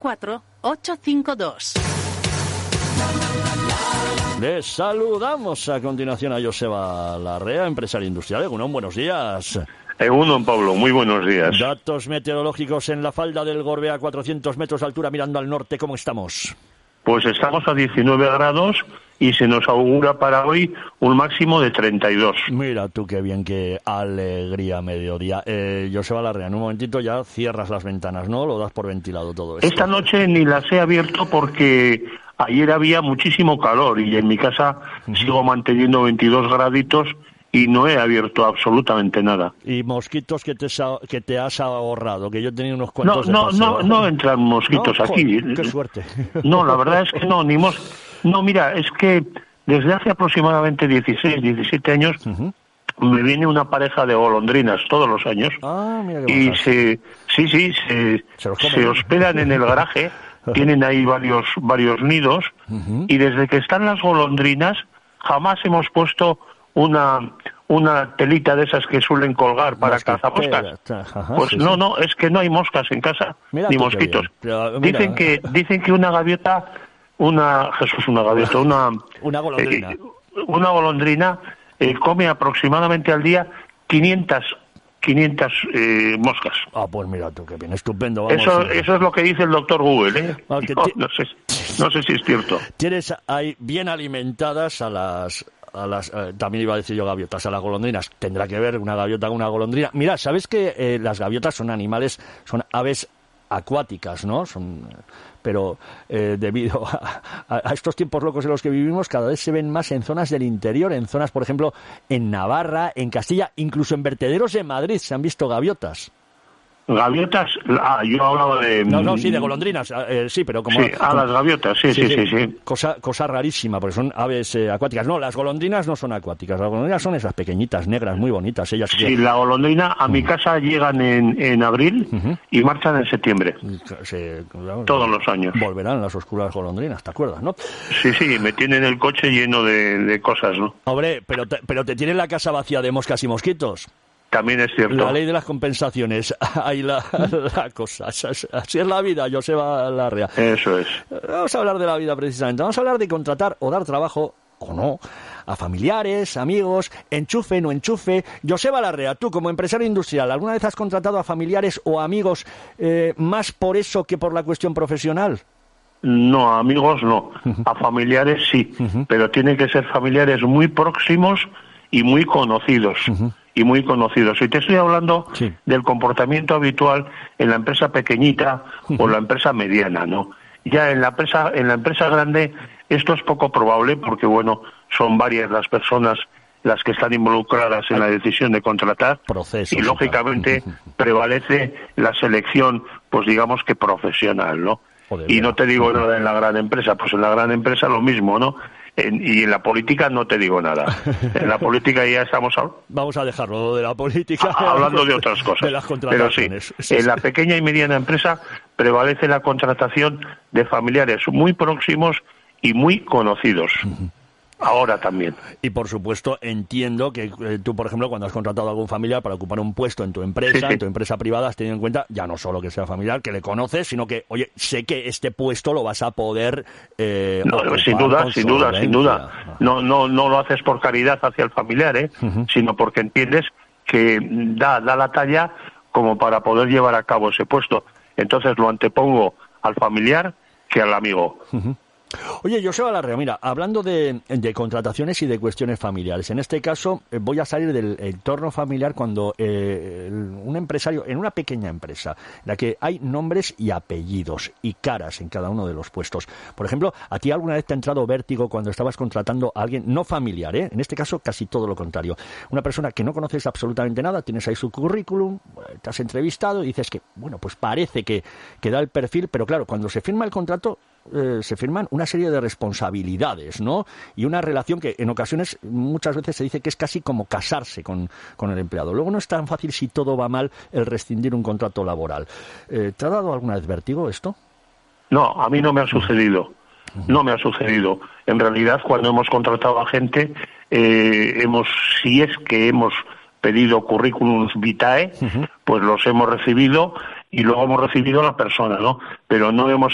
94852. Les saludamos a continuación a Joseba Larrea, empresario industrial. Egunon, buenos días. Egunon, Pablo, muy buenos días. Datos meteorológicos en la falda del Gorbea, 400 metros de altura, mirando al norte, ¿cómo estamos? Pues estamos a 19 grados y se nos augura para hoy un máximo de 32. Mira tú qué bien, qué alegría mediodía. Joseba Larrea, en un momentito ya cierras las ventanas, ¿no? Lo das por ventilado todo esto. Esta noche ni las he abierto porque ayer había muchísimo calor y en mi casa sigo manteniendo 22 graditos y no he abierto absolutamente nada. ¿Y mosquitos que te has ahorrado? Que yo tenía unos cuantos No entran mosquitos aquí. ¡Qué suerte! No, la verdad es que no, No, mira, es que desde hace aproximadamente 16, 17 años me viene una pareja de golondrinas todos los años y se hospedan en el garaje, tienen ahí varios nidos y desde que están las golondrinas jamás hemos puesto una telita de esas que suelen colgar para cazamoscas. Pues sí, no, es que no hay moscas en casa, ni mosquitos. Dicen que una gaviota, una golondrina come aproximadamente al día 500 moscas. Ah, pues mira tú, qué bien, estupendo. Vamos, eso es lo que dice el doctor Google, ¿eh? No sé si es cierto. Tienes ahí bien alimentadas a las también iba a decir yo gaviotas, a las golondrinas. Tendrá que ver una gaviota con una golondrina. Mira, ¿sabes que las gaviotas son aves acuáticas, ¿no? Pero debido a estos tiempos locos en los que vivimos, cada vez se ven más en zonas del interior, en zonas, por ejemplo, en Navarra, en Castilla, incluso en vertederos de Madrid se han visto gaviotas. Gaviotas, yo hablaba de... sí, de golondrinas, sí, pero como... Sí, las gaviotas, sí. Cosa rarísima, porque son aves acuáticas. No, las golondrinas no son acuáticas, las golondrinas son esas pequeñitas, negras, muy bonitas. Ellas sí, la golondrina, a mi casa llegan en abril y marchan en septiembre. Sí, claro, todos los años. Volverán las oscuras golondrinas, ¿te acuerdas, no? Sí, me tienen el coche lleno de cosas, ¿no? Hombre, pero te tienen la casa vacía de moscas y mosquitos. También es cierto. La ley de las compensaciones. Ahí la cosa. Así es la vida, Joseba Larrea. Eso es. Vamos a hablar de la vida precisamente. Vamos a hablar de contratar o dar trabajo, o no, a familiares, amigos, enchufe, no enchufe. Joseba Larrea, tú como empresario industrial, ¿alguna vez has contratado a familiares o amigos más por eso que por la cuestión profesional? No, a amigos no. A familiares sí. Pero tienen que ser familiares muy próximos y muy conocidos. Y te estoy hablando del comportamiento habitual en la empresa pequeñita o la empresa mediana, ¿no? Ya en la empresa grande esto es poco probable porque, bueno, son varias las personas las que están involucradas en la decisión de contratar y, lógicamente, prevalece la selección, pues digamos que profesional, ¿no? Y no te digo nada en la gran empresa, pues en la gran empresa lo mismo, ¿no? Y en la política no te digo nada. En la política ya estamos... Vamos a dejarlo de la política. Hablando de otras cosas. De las contrataciones. Pero sí, en la pequeña y mediana empresa prevalece la contratación de familiares muy próximos y muy conocidos. Ahora también. Y por supuesto entiendo que tú, por ejemplo, cuando has contratado a algún familiar para ocupar un puesto en tu empresa, en tu empresa privada, has tenido en cuenta ya no solo que sea familiar, que le conoces, sino que, oye, sé que este puesto lo vas a poder sin duda. No lo haces por caridad hacia el familiar, sino porque entiendes que da la talla como para poder llevar a cabo ese puesto. Entonces lo antepongo al familiar que al amigo. Oye, Joseba Larrea, mira, hablando de contrataciones y de cuestiones familiares, en este caso voy a salir del entorno familiar cuando un empresario, en una pequeña empresa, en la que hay nombres y apellidos y caras en cada uno de los puestos. Por ejemplo, ¿a ti alguna vez te ha entrado vértigo cuando estabas contratando a alguien no familiar, en este caso casi todo lo contrario? Una persona que no conoces absolutamente nada, tienes ahí su currículum, te has entrevistado y dices que, bueno, pues parece que da el perfil, pero claro, cuando se firma el contrato, se firman una serie de responsabilidades, ¿no? Y una relación que en ocasiones, muchas veces se dice que es casi como casarse con el empleado. Luego no es tan fácil, si todo va mal, el rescindir un contrato laboral. ¿Te ha dado alguna vez vértigo esto? No, a mí no me ha sucedido. No me ha sucedido. En realidad, cuando hemos contratado a gente, si es que hemos pedido currículums vitae, pues los hemos recibido y luego hemos recibido a la persona, ¿no? Pero no hemos